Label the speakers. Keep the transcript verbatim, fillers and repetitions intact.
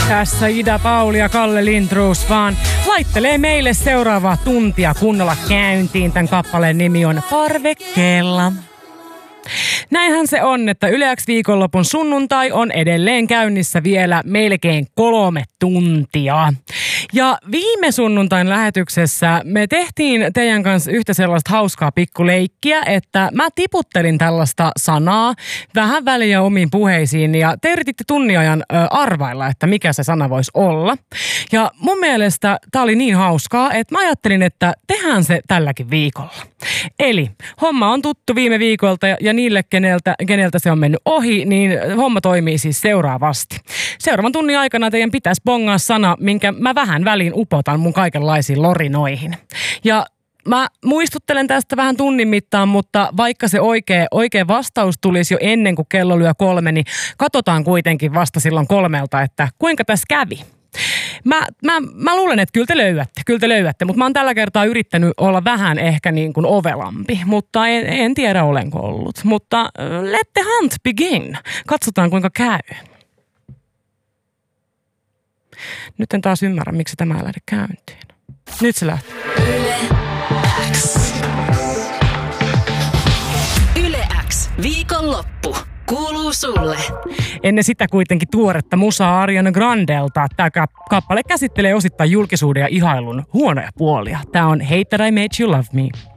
Speaker 1: Tässä Ida Pauli ja Kalle Lindroos vaan laittelee meille seuraavaa tuntia kunnolla käyntiin. Tämän kappaleen nimi on Parvekkeella. Näinhän se on, että Yle X viikonlopun sunnuntai on edelleen käynnissä vielä melkein kolme tuntia. Ja viime sunnuntain lähetyksessä me tehtiin teidän kanssa yhtä sellaista hauskaa pikkuleikkiä, että mä tiputtelin tällaista sanaa vähän väliä omiin puheisiin ja te yrititte tunnin ajan ö, arvailla, että mikä se sana voisi olla. Ja mun mielestä tää oli niin hauskaa, että mä ajattelin, että tehdään se tälläkin viikolla. Eli homma on tuttu viime viikolta ja niille, keneltä, keneltä se on mennyt ohi, niin homma toimii siis seuraavasti. Seuraavan tunnin aikana teidän pitäisi bongaa sana, minkä mä vähän väliin upotan mun kaikenlaisiin lorinoihin. Ja mä muistuttelen tästä vähän tunnin mittaan, mutta vaikka se oikea, oikea vastaus tulisi jo ennen kuin kello lyö kolme, niin katsotaan kuitenkin vasta silloin kolmelta, että kuinka tässä kävi. Mä, mä, mä luulen, että kyllä te löydätte, kyllä te löydätte, mutta mä oon tällä kertaa yrittänyt olla vähän ehkä niin kuin ovelampi, mutta en, en tiedä olenko ollut. Mutta let the hunt begin. Katsotaan kuinka käy. Nyt en taas ymmärrä, miksi tämä ei lähde käyntiin. Nyt se lähtee.
Speaker 2: Yle X. Yle X. Viikonloppu. Kuuluu sulle.
Speaker 1: Ennen sitä kuitenkin tuoretta musaa Ariana Grandelta. Tämä kappale käsittelee osittain julkisuuden ja ihailun huonoja puolia. Tämä on Hate That I Made You Love Me.